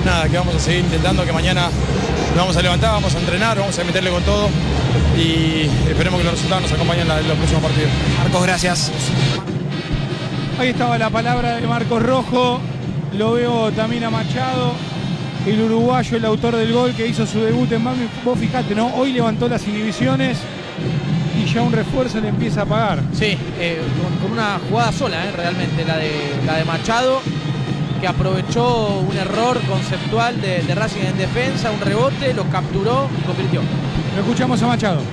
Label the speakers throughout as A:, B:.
A: nada, que vamos a seguir intentando, que mañana nos vamos a levantar, vamos a entrenar, vamos a meterle con todo y esperemos que los resultados nos acompañen en los próximos partidos.
B: Marcos, gracias.
C: Ahí estaba la palabra de Marcos Rojo. Lo veo también a Machado, el uruguayo, el autor del gol que hizo su debut en Banfield. Vos fijate, ¿no? Hoy levantó las inhibiciones y ya un refuerzo le empieza a pagar.
D: Sí, con una jugada sola, realmente, la de Machado, que aprovechó un error conceptual de Racing en defensa, un rebote, lo capturó y convirtió.
C: Lo escuchamos a Machado.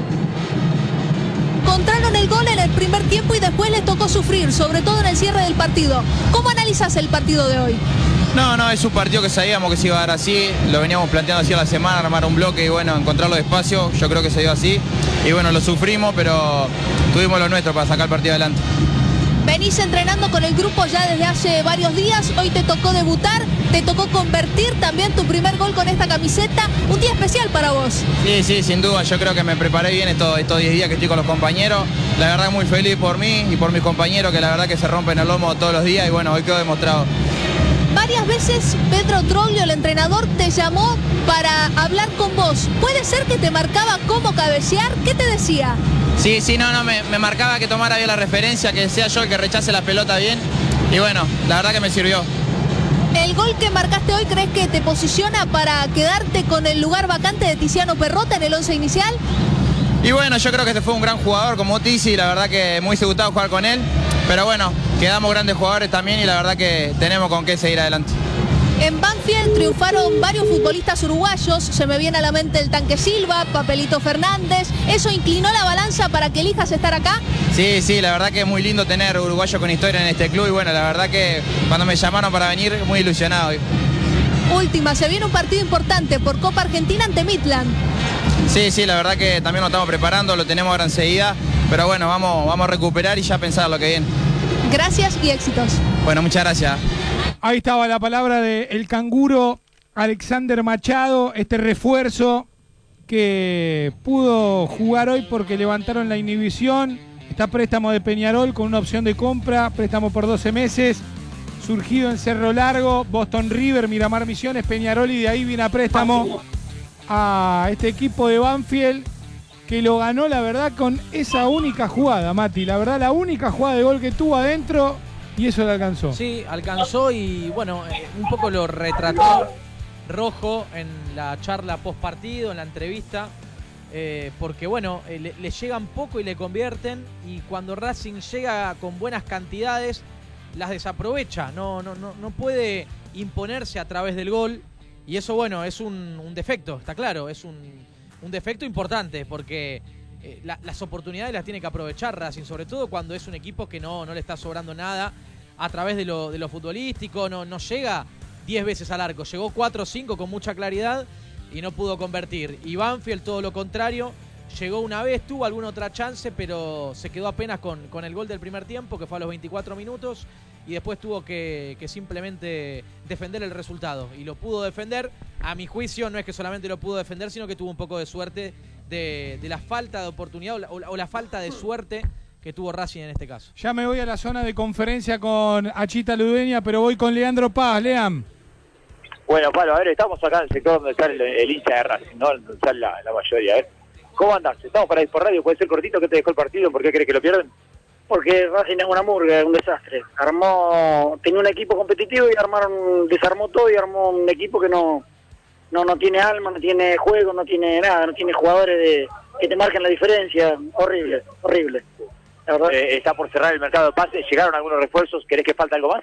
E: Encontraron el gol en el primer tiempo y después les tocó sufrir, sobre todo en el cierre del partido. ¿Cómo analizas el partido de hoy?
F: No, es un partido que sabíamos que se iba a dar así, lo veníamos planteando así a la semana, armar un bloque y bueno, encontrarlo despacio, yo creo que se dio así y bueno, lo sufrimos, pero tuvimos lo nuestro para sacar el partido adelante.
E: Venís entrenando con el grupo ya desde hace varios días, hoy te tocó debutar, te tocó convertir también tu primer gol con esta camiseta, un día especial para vos.
F: Sí, sin duda, yo creo que me preparé bien estos 10 días que estoy con los compañeros, la verdad muy feliz por mí y por mis compañeros que la verdad que se rompen el lomo todos los días y bueno, hoy quedó demostrado.
E: Varias veces Pedro Troglio, el entrenador, te llamó para hablar con vos. ¿Puede ser que te marcaba cómo cabecear? ¿Qué te decía?
F: Sí, me marcaba que tomara bien la referencia, que sea yo el que rechace la pelota bien y bueno, la verdad que me sirvió.
E: ¿El gol que marcaste hoy crees que te posiciona para quedarte con el lugar vacante de Tiziano Perrota en el 11 inicial?
F: Y bueno, yo creo que este fue un gran jugador como Tizi, la verdad que muy gustado jugar con él, pero bueno, quedamos grandes jugadores también y la verdad que tenemos con qué seguir adelante.
E: En Banfield triunfaron varios futbolistas uruguayos, se me viene a la mente el Tanque Silva, Papelito Fernández, ¿eso inclinó la balanza para que elijas estar acá?
F: Sí, la verdad que es muy lindo tener uruguayos con historia en este club y bueno, la verdad que cuando me llamaron para venir, muy ilusionado.
E: Última, se viene un partido importante por Copa Argentina ante Midland.
F: Sí, la verdad que también lo estamos preparando, lo tenemos ahora enseguida, pero bueno, vamos a recuperar y ya pensar lo que viene.
E: Gracias y éxitos.
F: Bueno, muchas gracias.
C: Ahí estaba la palabra del canguro Alexander Machado, este refuerzo que pudo jugar hoy porque levantaron la inhibición. Está préstamo de Peñarol con una opción de compra, préstamo por 12 meses, surgido en Cerro Largo, Boston River, Miramar Misiones, Peñarol y de ahí viene a préstamo a este equipo de Banfield que lo ganó, la verdad, con esa única jugada, Mati. La verdad, la única jugada de gol que tuvo adentro y eso le alcanzó.
D: Sí, alcanzó y bueno, un poco lo retrató Rojo en la charla post partido, en la entrevista, porque bueno, le llegan poco y le convierten y cuando Racing llega con buenas cantidades las desaprovecha, no puede imponerse a través del gol y eso bueno, es un defecto, está claro, es un defecto importante porque las oportunidades las tiene que aprovechar Racing, sobre todo cuando es un equipo que no le está sobrando nada a través de lo futbolístico, no llega 10 veces al arco, llegó 4 o 5 con mucha claridad y no pudo convertir. Y Banfield todo lo contrario, llegó una vez, tuvo alguna otra chance, pero se quedó apenas con el gol del primer tiempo, que fue a los 24 minutos, y después tuvo que simplemente defender el resultado. Y lo pudo defender, a mi juicio no es que solamente lo pudo defender, sino que tuvo un poco de suerte de la falta de oportunidad o la falta de suerte que tuvo Racing en este caso.
C: Ya me voy a la zona de conferencia con Achita Ludueña, pero voy con Leandro Paz. Leam.
G: Bueno, Pablo, a ver, estamos acá en el sector donde está el hincha de Racing, ¿no? Donde está la mayoría. A ver, ¿cómo andás? Estamos para ir por radio, puede ser cortito. ¿Qué te dejó el partido? ¿Por qué crees que lo pierden?
H: Porque Racing es una murga, es un desastre. Tenía un equipo competitivo y desarmó todo y armó un equipo que no tiene alma, no tiene juego, no tiene nada, no tiene jugadores que te marquen la diferencia. Horrible. La verdad.
G: Está por cerrar el mercado de pases, llegaron algunos refuerzos, ¿querés que falta algo más?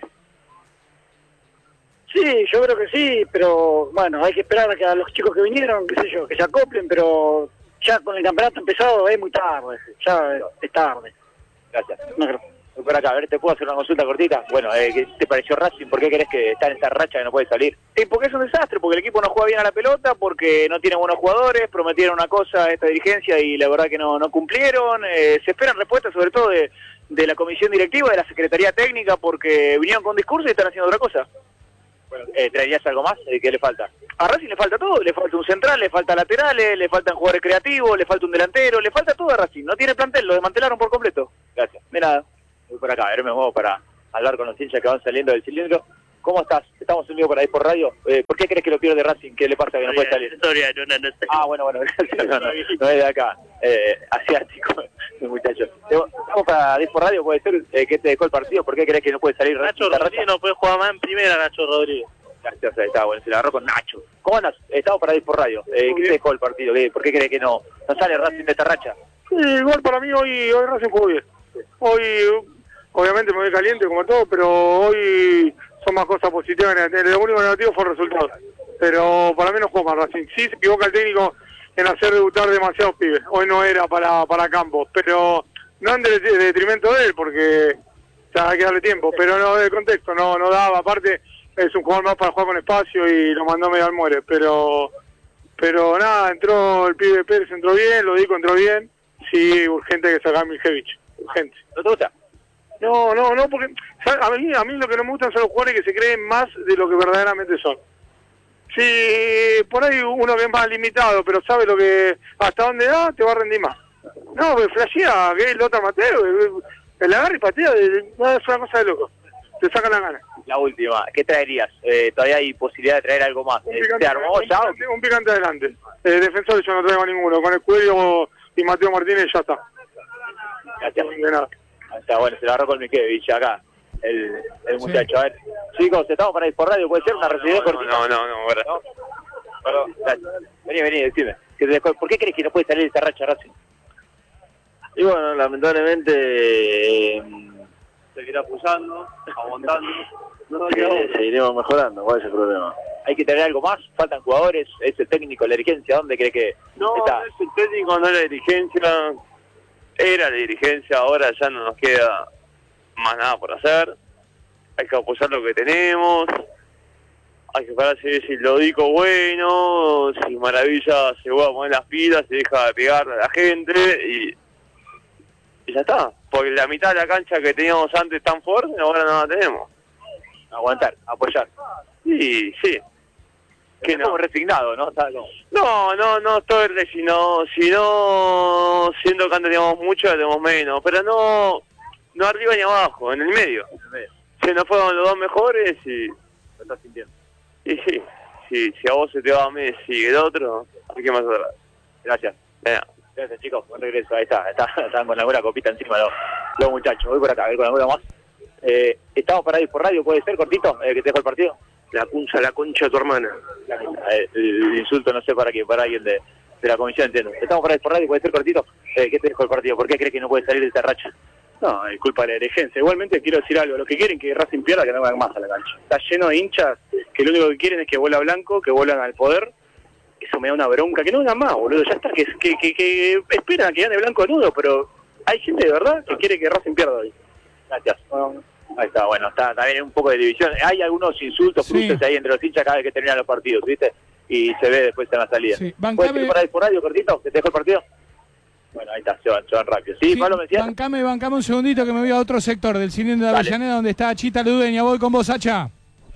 H: Sí, yo creo que sí, pero bueno, hay que esperar a que a los chicos que vinieron, qué sé yo, que se acoplen, pero ya con el campeonato empezado es muy tarde, ya es tarde.
G: Gracias.
H: No creo.
G: Voy por acá, a ver, ¿te puedo hacer una consulta cortita? Bueno, ¿qué te pareció Racing? ¿Por qué crees que está en esta racha que no puede salir? Porque es un desastre, porque el equipo no juega bien a la pelota, porque no tiene buenos jugadores, prometieron una cosa a esta dirigencia y la verdad que no cumplieron. Se esperan respuestas sobre todo de la comisión directiva, de la Secretaría Técnica, porque vinieron con discurso y están haciendo otra cosa. Bueno, ¿traerías algo más? ¿Qué le falta? A Racing le falta todo, le falta un central, le falta laterales, le faltan jugadores creativos, le falta un delantero, le falta todo a Racing. No tiene plantel, lo desmantelaron por completo. Gracias. De nada. Voy por acá, a ver, me muevo para hablar con los hinchas que van saliendo del cilindro. ¿Cómo estás? Estamos en vivo por ahí por radio. ¿Por qué crees que lo pierde Racing? ¿Qué le pasa que no puede salir?
B: No sé.
G: Ah, bueno, gracias. No es de acá. Asiático, el muchacho. Estamos para 10 por radio, puede ser. ¿Qué te dejó el partido? ¿Por qué crees que no puede salir Racing?
B: Nacho Rodríguez no puede jugar más en primera, Nacho Rodríguez.
G: Gracias, ahí está, bueno, se la agarró con Nacho. ¿Cómo andas? Estamos para 10 por radio. ¿Qué te dejó el partido? ¿Por qué crees que no sale Racing de esta racha?
I: Sí, igual para mí hoy Racing jugó bien. Hoy, obviamente me voy caliente como todo, pero hoy son más cosas positivas que negativas. Lo único negativo fue el resultado. Pero para mí no jugó más Racing. Sí se equivoca el técnico en hacer debutar demasiados pibes. Hoy no era para Campos, pero no en detrimento de él, porque ya hay que darle tiempo. Pero no del contexto, no daba. Aparte, es un jugador más para jugar con espacio y lo mandó medio al muere. Pero nada, entró el pibe Pérez, entró bien, lo dijo, entró bien. Sí, urgente que sacar a Miljevich. Urgente.
G: ¿No te gusta?
I: No, porque a mí lo que no me gustan son los jugadores que se creen más de lo que verdaderamente son. Sí, por ahí uno que es más limitado, pero sabe lo que hasta dónde da, te va a rendir más. No, porque flashea, que es el otro Mateo, el agarra y patea, es una cosa de loco. Te sacan la gana.
G: La última, ¿qué traerías? Todavía hay posibilidad de traer algo más. ¿Se armó ya?
I: Un picante adelante. Defensores yo no traigo ninguno, con Escudelio y Mateo Martínez ya está.
G: Gracias. De nada. Está bueno, se la agarró con Miljevich acá, el muchacho. Sí. A ver, chicos, estamos para ir por radio, ¿puede ser una residencia cortita?
I: No, verdad.
G: Perdón, vení, decime. ¿Por qué crees que no puede salir esta racha Racing?
J: Y bueno, lamentablemente seguirá pulsando, aguantando. Seguiremos mejorando, ¿cuál es el problema?
G: ¿Hay que tener algo más? ¿Faltan jugadores? ¿Es el técnico, la dirigencia? ¿Dónde cree que está?
J: No es el técnico, no es la dirigencia. Era la dirigencia, ahora ya no nos queda más nada por hacer. Hay que apoyar lo que tenemos. Hay que esperar si lo digo bueno, si Maravilla se va a poner las pilas, se deja de pegarle a la gente y ya está. Porque la mitad de la cancha que teníamos antes tan fuerte, ahora no la tenemos.
G: Aguantar, apoyar.
J: Sí.
G: Que no, resignado, ¿no?
J: No estoy resignado. Si no, siendo que antes teníamos mucho, tenemos menos. Pero no arriba ni abajo, en el medio. Se nos fueron los dos mejores y...
G: Lo estás sintiendo.
J: Y sí, si a vos se te va a Messi y el otro, hay que más atrás.
G: Gracias. Gracias, chicos. Buen regreso. Ahí están con alguna copita encima los muchachos. Voy por acá, voy con alguna más. Estamos para ir por radio, ¿puede ser cortito? ¿Que te dejó el partido?
J: La concha de tu hermana.
G: El insulto, no sé para quién, para alguien de la comisión, entiendo. Estamos para ir por radio, ¿puede ser cortito? ¿Qué te dejó el partido? ¿Por qué crees que no puede salir de esta racha?
I: No, es culpa de la dirigencia. Igualmente quiero decir algo. Lo que quieren que Racing pierda, que no vayan más a la cancha. Está lleno de hinchas que lo único que quieren es que vuela blanco, que vuelan al poder. Eso me da una bronca. Que no vengan más, boludo. Ya está. Que esperan a que gane blanco de nudo, pero hay gente de verdad que quiere que Racing pierda hoy.
G: Gracias. Ahí está, bueno, está bien un poco de división. Hay algunos insultos, cruces ahí entre los hinchas cada vez que terminan los partidos, ¿viste? Y se ve después en la salida.
C: Sí.
G: ¿Puedes ir por radio, cortito? ¿Que te dejó el partido? Bueno, ahí está, se van rápido. ¿Sí, Pablo, me decías?
C: Bancame un segundito que me voy a otro sector del cine de Avellaneda donde está Chita Ludueña. Voy con vos, Hacha.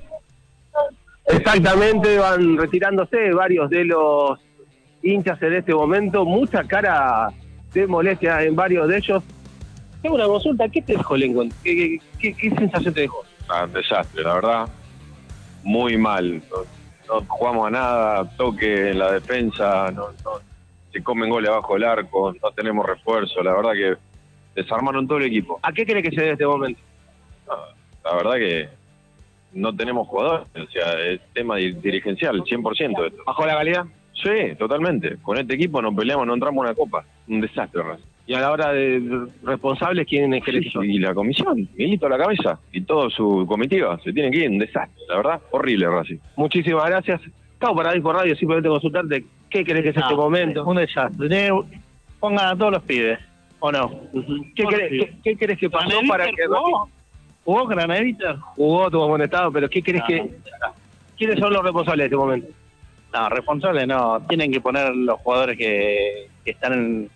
K: Exactamente, van retirándose varios de los hinchas en este momento. Mucha cara de molestia en varios de ellos. Tengo una consulta, ¿qué te dejó Lincoln? ¿Qué sensación te dejó?
L: Un desastre, la verdad. Muy mal. No jugamos a nada, toque en la defensa, no se comen goles abajo del arco, no tenemos refuerzo. La verdad que desarmaron todo el equipo.
K: ¿A qué crees que se debe este momento?
L: La verdad que no tenemos jugadores, o sea, es tema dirigencial, 100% esto.
K: ¿Bajó la calidad?
L: Sí, totalmente. Con este equipo no peleamos, no entramos a una copa. Un desastre, Racing.
K: Y a la hora de responsables, ¿quién es que
L: y la comisión, Miguelito a la cabeza, y toda su comitiva, se tienen que ir, un desastre, la verdad, horrible, Racing.
K: Muchísimas gracias. Estamos para ir por radio, simplemente consultarte, ¿qué crees que es este momento?
B: Un desastre. Pongan a todos los pibes, ¿o no?
K: ¿Qué crees que pasó para que
B: ¿Jugó Granadita?
K: Jugó, tuvo buen estado, pero ¿qué crees que... ¿Quiénes son los responsables de este momento?
B: No, responsables no. Tienen que poner los jugadores que están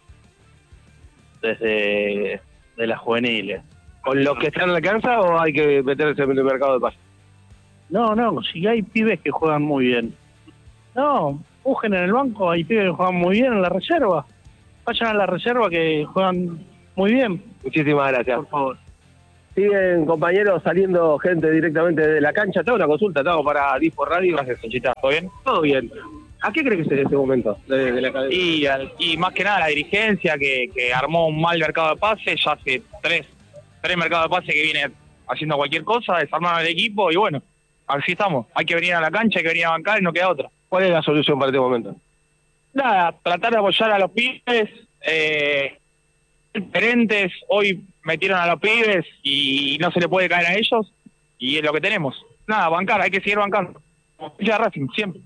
B: desde de las juveniles.
K: ¿Con los que están en la cancha o hay que meterse en el mercado de pases?
B: No, si hay pibes que juegan muy bien. No, busquen en el banco, hay pibes que juegan muy bien en la reserva. Vayan a la reserva que juegan muy bien.
K: Muchísimas gracias.
B: Por favor.
K: Siguen, compañeros, saliendo gente directamente de la cancha. Te hago una consulta, te hago para Dispo Radio.
M: Gracias, Conchita. ¿Todo bien?
K: Todo bien. ¿A qué crees que es en este momento de la academia?
M: Y más que nada la dirigencia que armó un mal mercado de pases, ya hace tres mercados de pases que viene haciendo cualquier cosa, desarmaron el equipo y bueno, así estamos. Hay que venir a la cancha, hay que venir a bancar y no queda otra.
K: ¿Cuál es la solución para este momento?
M: Nada, tratar de apoyar a los pibes, diferentes, hoy metieron a los pibes y no se le puede caer a ellos y es lo que tenemos. Nada, bancar, hay que seguir bancando. Como ya Racing, siempre.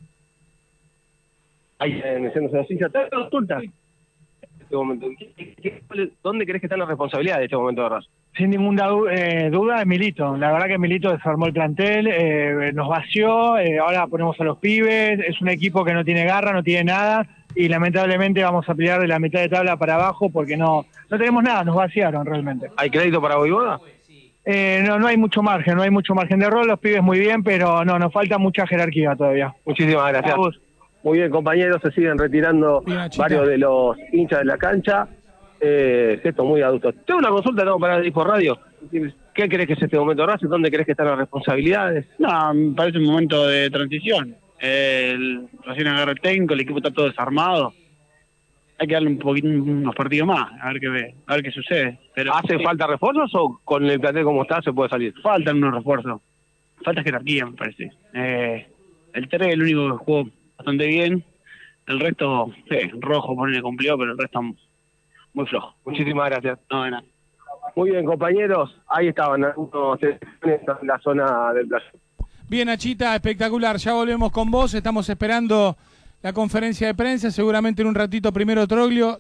K: Ahí mencionándose la silla, te hago una consulta. Este momento. ¿Dónde crees que están las responsabilidades de este momento de Racing?
N: Sin ninguna duda es Milito. La verdad que Milito desarmó el plantel, nos vació, ahora ponemos a los pibes, es un equipo que no tiene garra, no tiene nada y lamentablemente vamos a pelear de la mitad de tabla para abajo porque no tenemos nada, nos vaciaron realmente.
K: ¿Hay crédito para Voivoda?
N: No hay mucho margen, de error, los pibes muy bien, pero no, nos falta mucha jerarquía todavía.
K: Muchísimas gracias. Muy bien, compañeros, se siguen retirando varios de los hinchas de la cancha. Gesto muy adulto. Tengo una consulta para Dispo Radio. ¿Qué crees que es este momento de Racing? ¿Dónde crees que están las responsabilidades?
O: No, me parece un momento de transición. Recién agarra el técnico, el equipo está todo desarmado. Hay que darle unos partidos más, a ver qué sucede. Pero,
K: ¿hace falta refuerzos o con el plantel como está se puede salir?
O: Faltan unos refuerzos. Falta jerarquía, me parece. El 3 es el único que jugó bastante bien. El resto, Rojo ponele cumplió, pero el resto muy flojo.
K: Muchísimas gracias.
O: No, de nada.
K: Muy bien, compañeros. Ahí estaban algunos en la zona del plazo.
C: Bien, Nachita, espectacular. Ya volvemos con vos. Estamos esperando la conferencia de prensa. Seguramente en un ratito primero Troglio,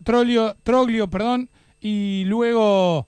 C: y luego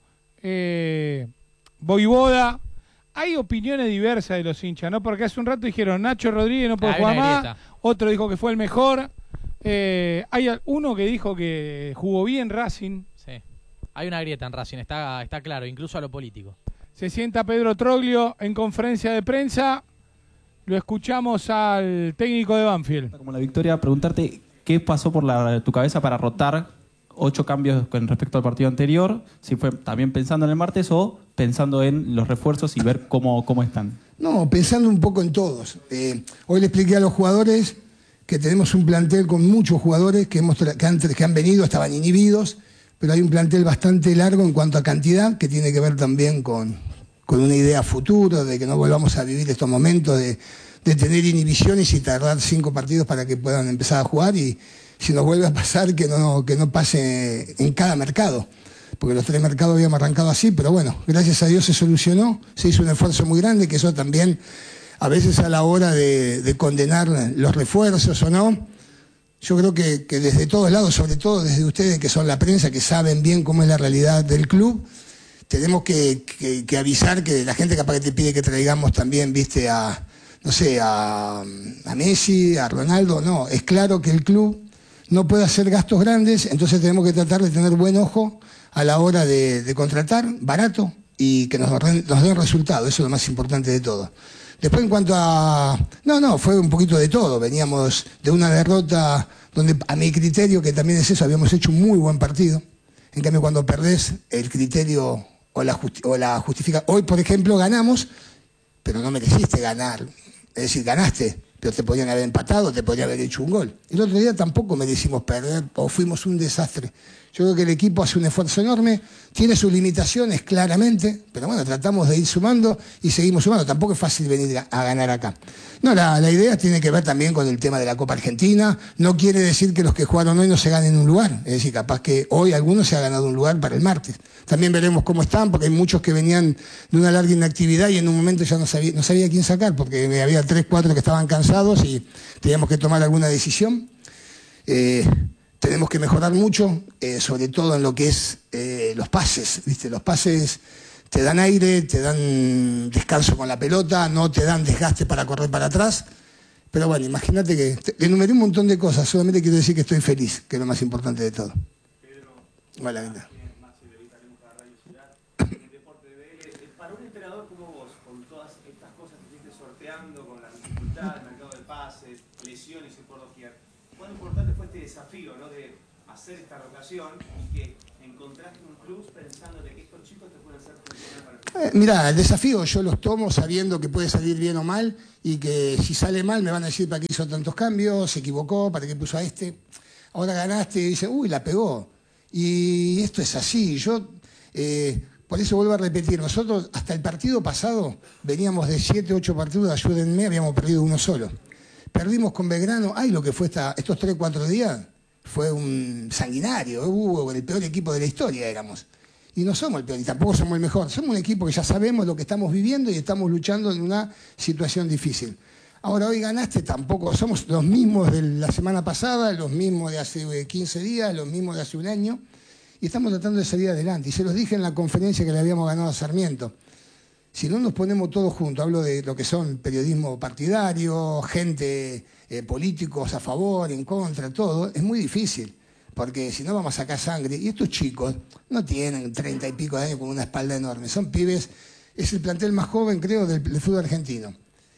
C: Voivoda. Hay opiniones diversas de los hinchas, ¿no? Porque hace un rato dijeron Nacho Rodríguez no puede jugar más. Otro dijo que fue el mejor. Hay uno que dijo que jugó bien Racing.
D: Sí. Hay una grieta en Racing, está claro, incluso a lo político.
C: Se sienta Pedro Troglio en conferencia de prensa. Lo escuchamos al técnico de Banfield.
P: Como la victoria, preguntarte qué pasó por tu cabeza para rotar 8 cambios con respecto al partido anterior, si fue también pensando en el martes o pensando en los refuerzos y ver cómo están.
Q: No, pensando un poco en todos. Hoy le expliqué a los jugadores que tenemos un plantel con muchos jugadores que han venido, estaban inhibidos, pero hay un plantel bastante largo en cuanto a cantidad, que tiene que ver también con una idea futuro, de que no volvamos a vivir estos momentos de tener inhibiciones y tardar 5 partidos para que puedan empezar a jugar, y si nos vuelve a pasar que no pase en cada mercado, porque los 3 mercados habíamos arrancado así, pero bueno, gracias a Dios se solucionó, se hizo un esfuerzo muy grande, que eso también a veces a la hora de condenar los refuerzos o no, yo creo que desde todos lados, sobre todo desde ustedes que son la prensa, que saben bien cómo es la realidad del club, tenemos que avisar que la gente capaz que te pide que traigamos también, viste, a Messi, a Ronaldo. No, es claro que el club no puede hacer gastos grandes, entonces tenemos que tratar de tener buen ojo a la hora de contratar, barato, y que nos den resultados. Eso es lo más importante de todo. Después en cuanto a... No, fue un poquito de todo. Veníamos de una derrota donde, a mi criterio, que también es eso, habíamos hecho un muy buen partido. En cambio, cuando perdés, el criterio o la justifica. Hoy, por ejemplo, ganamos, pero no mereciste ganar. Es decir, ganaste, pero te podían haber empatado, te podrían haber hecho un gol. El otro día tampoco merecimos perder o fuimos un desastre. Yo creo que el equipo hace un esfuerzo enorme, tiene sus limitaciones claramente, pero bueno, tratamos de ir sumando y seguimos sumando. Tampoco es fácil venir a ganar acá. No, la idea tiene que ver también con el tema de la Copa Argentina. No quiere decir que los que jugaron hoy no se ganen un lugar. Es decir, capaz que hoy algunos se ha ganado un lugar para el martes. También veremos cómo están, porque hay muchos que venían de una larga inactividad y en un momento ya no sabía quién sacar, porque había 3, 4 que estaban cansados y teníamos que tomar alguna decisión. Tenemos que mejorar mucho, sobre todo en lo que es los pases, ¿viste? Los pases te dan aire, te dan descanso con la pelota, no te dan desgaste para correr para atrás. Pero bueno, imagínate que te enumeré un montón de cosas, solamente quiero decir que estoy feliz, que es lo más importante de todo. Hola, ¿qué tal?
R: Para un entrenador como vos, con todas estas cosas que fuiste sorteando, con la dificultad, el mercado de pases, lesiones y por doquier, ¿cuán importante fue este desafío, ¿no?, de hacer esta rotación y que ¿Encontraste un plus pensando de que estos chicos te pueden hacer funcionar para el
Q: Mirá, el desafío yo los tomo sabiendo que puede salir bien o mal y que si sale mal me van a decir para qué hizo tantos cambios, se equivocó, para qué puso a este. Ahora ganaste y dicen, uy, la pegó. Y esto es así. Yo, por eso vuelvo a repetir, nosotros hasta el partido pasado veníamos de 7, 8 partidos, ayúdenme, habíamos perdido uno solo. Perdimos con Belgrano, lo que fue estos 3, 4 días, fue un sanguinario, el peor equipo de la historia éramos. Y no somos el peor, y tampoco somos el mejor. Somos un equipo que ya sabemos lo que estamos viviendo y estamos luchando en una situación difícil. Ahora, hoy ganaste, tampoco somos los mismos de la semana pasada, los mismos de hace 15 días, los mismos de hace un año, y estamos tratando de salir adelante. Y se los dije en la conferencia que le habíamos ganado a Sarmiento. Si no nos ponemos todos juntos, hablo de lo que son periodismo partidario, gente, políticos a favor, en contra, todo, es muy difícil. Porque si no vamos a sacar sangre. Y estos chicos no tienen 30 y pico de años con una espalda enorme. Son pibes, es el plantel más joven, creo, del fútbol argentino.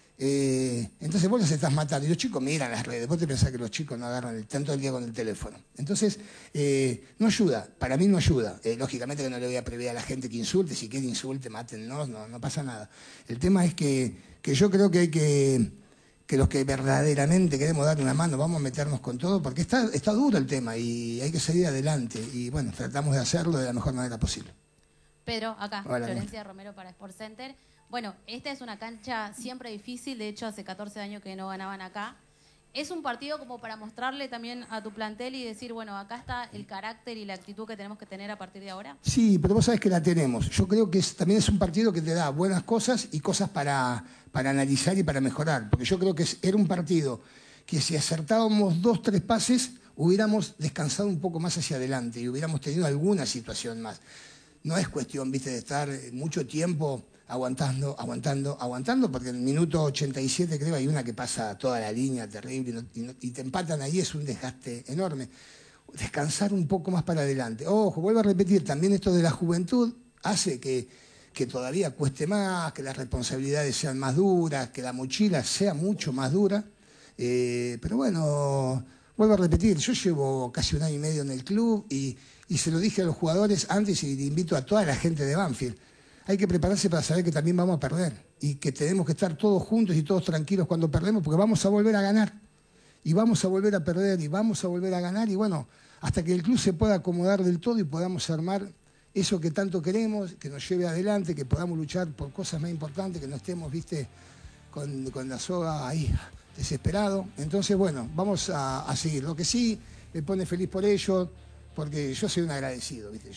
Q: Entonces vos los estás matando. Y los chicos miran las redes. Vos te pensás que los chicos no agarran tanto el día con el teléfono. Entonces, no ayuda. Para mí no ayuda. Lógicamente que no le voy a prohibir a la gente que insulte. Si quiere insulte, mátennos. No pasa nada. El tema es que yo creo que hay que los que verdaderamente queremos dar una mano, vamos a meternos con todo, porque está duro el tema y hay que seguir adelante. Y bueno, tratamos de hacerlo de la mejor manera posible.
S: Pedro, acá,
Q: Hola,
S: Florencia Romero para Sport Center. Bueno, esta es una cancha siempre difícil, de hecho hace 14 años que no ganaban acá. Es un partido como para mostrarle también a tu plantel y decir, bueno, acá está el carácter y la actitud que tenemos que tener a partir de ahora.
Q: Sí, pero vos sabés que la tenemos. Yo creo que también es un partido que te da buenas cosas y cosas para analizar y para mejorar. Porque yo creo que era un partido que si acertábamos 2, 3 pases, hubiéramos descansado un poco más hacia adelante y hubiéramos tenido alguna situación más. No es cuestión, viste, de estar mucho tiempo aguantando, porque en el minuto 87 creo hay una que pasa toda la línea terrible y te empatan ahí, es un desgaste enorme. Descansar un poco más para adelante. Ojo, vuelvo a repetir, también esto de la juventud hace que todavía cueste más, que las responsabilidades sean más duras, que la mochila sea mucho más dura. Pero bueno, vuelvo a repetir, yo llevo casi 1 año y medio en el club y se lo dije a los jugadores antes y invito a toda la gente de Banfield. Hay que prepararse para saber que también vamos a perder y que tenemos que estar todos juntos y todos tranquilos cuando perdemos porque vamos a volver a ganar y vamos a volver a perder y vamos a volver a ganar y bueno, hasta que el club se pueda acomodar del todo y podamos armar eso que tanto queremos, que nos lleve adelante, que podamos luchar por cosas más importantes, que no estemos, viste, con la soga ahí desesperado. Entonces, bueno, vamos a seguir. Lo que sí me pone feliz por ello, porque yo soy un agradecido, viste,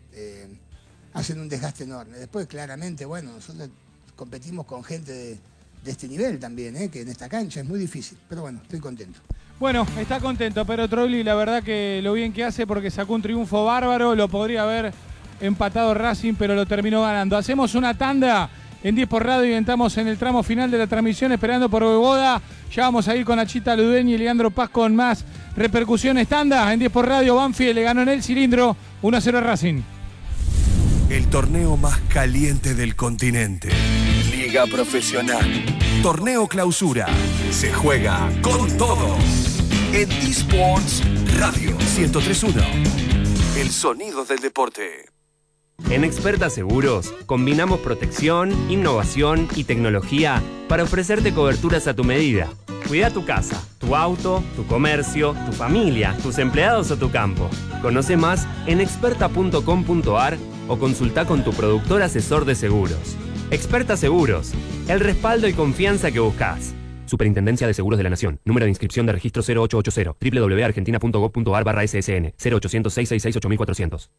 Q: hacen un desgaste enorme. Después, claramente, bueno, nosotros competimos con gente de este nivel también, que en esta cancha es muy difícil. Pero bueno, estoy contento.
C: Bueno, está contento Pedro Troglio, la verdad que lo bien que hace porque sacó un triunfo bárbaro, lo podría haber empatado Racing, pero lo terminó ganando. Hacemos una tanda en 10 por Radio y entramos en el tramo final de la transmisión esperando por Beboda. Ya vamos a ir con Achita Ludeñi y Leandro Paz con más repercusiones. Tanda en 10 por Radio, Banfield le ganó en el cilindro 1-0 a Racing.
T: El torneo más caliente del continente. Liga Profesional. Torneo Clausura. Se juega con todo. En eSports Radio 103.1. El sonido del deporte.
U: En Experta Seguros, combinamos protección, innovación y tecnología para ofrecerte coberturas a tu medida. Cuida tu casa, tu auto, tu comercio, tu familia, tus empleados o tu campo. Conoce más en experta.com.ar o consulta con tu productor asesor de seguros. Experta Seguros, el respaldo y confianza que buscas. Superintendencia de Seguros de la Nación. Número de inscripción de registro 0880. www.argentina.gov.ar/SSN 0800-666-8400.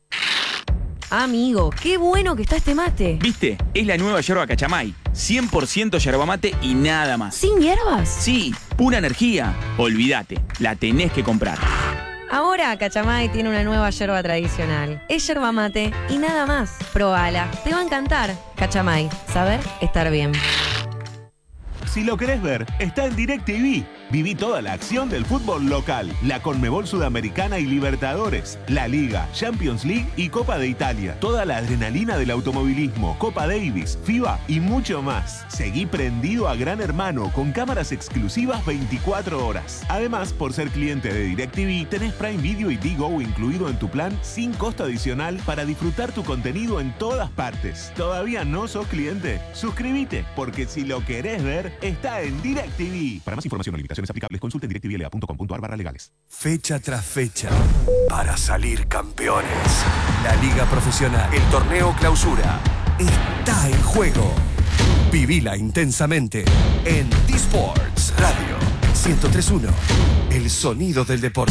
V: Amigo, qué bueno que está este mate.
W: ¿Viste? Es la nueva yerba Cachamay. 100% yerba mate y nada más.
V: ¿Sin hierbas?
W: Sí, pura energía. Olvídate, la tenés que comprar.
V: Ahora Cachamay tiene una nueva yerba tradicional. Es yerba mate y nada más. Probala, te va a encantar. Cachamay, saber estar bien.
T: Si lo querés ver, está en DirecTV.
A: Viví toda la acción del fútbol local, la Conmebol Sudamericana y Libertadores, la Liga, Champions League y Copa de Italia. Toda la adrenalina del automovilismo, Copa Davis, FIBA y mucho más. Seguí prendido a Gran Hermano con cámaras exclusivas 24 horas. Además, por ser cliente de DirecTV, tenés Prime Video y Digo incluido en tu plan sin costo adicional para disfrutar tu contenido en todas partes. ¿Todavía no sos cliente? Suscríbete, porque si lo querés ver, está en DirecTV. Para más información o limitaciones aplicables, consulte en directvla.com.ar/legales.
T: Fecha tras fecha, para salir campeones. La Liga Profesional, el Torneo Clausura, está en juego. Vivila intensamente en D-Sports Radio 103.1, el sonido del deporte.